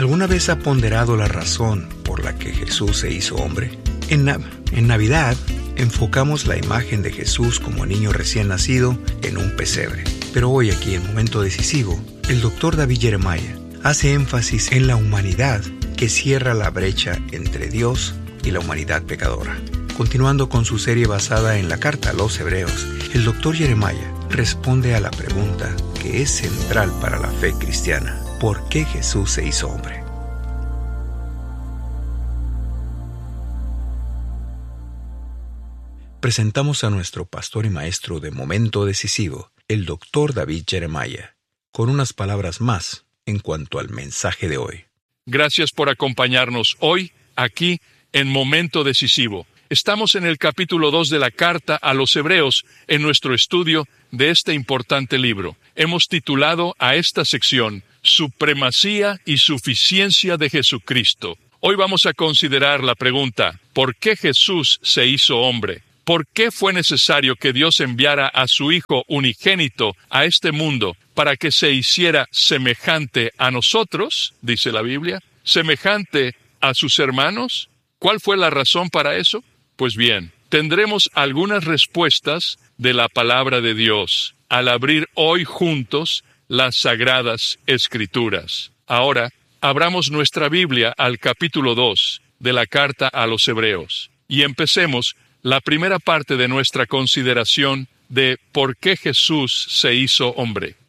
¿Alguna vez ha ponderado la razón por la que Jesús se hizo hombre? En Navidad, enfocamos la imagen de Jesús como niño recién nacido en un pesebre. Pero hoy aquí, en Momento Decisivo, el Dr. David Jeremiah hace énfasis en la humanidad que cierra la brecha entre Dios y la humanidad pecadora. Continuando con su serie basada en la carta a los Hebreos, el Dr. Jeremiah responde a la pregunta que es central para la fe cristiana: ¿por qué Jesús se hizo hombre? Presentamos a nuestro pastor y maestro de Momento Decisivo, el Dr. David Jeremiah, con unas palabras más en cuanto al mensaje de hoy. Gracias por acompañarnos hoy, aquí, en Momento Decisivo. Estamos en el capítulo 2 de la carta a los Hebreos, en nuestro estudio de este importante libro. Hemos titulado a esta sección Supremacía y Suficiencia de Jesucristo. Hoy vamos a considerar la pregunta: ¿por qué Jesús se hizo hombre? ¿Por qué fue necesario que Dios enviara a su Hijo unigénito a este mundo para que se hiciera semejante a nosotros, dice la Biblia, semejante a sus hermanos? ¿Cuál fue la razón para eso? Pues bien, tendremos algunas respuestas de la palabra de Dios al abrir hoy juntos las Sagradas Escrituras. Ahora, abramos nuestra Biblia al capítulo 2 de la carta a los Hebreos y empecemos la primera parte de nuestra consideración de por qué Jesús se hizo hombre.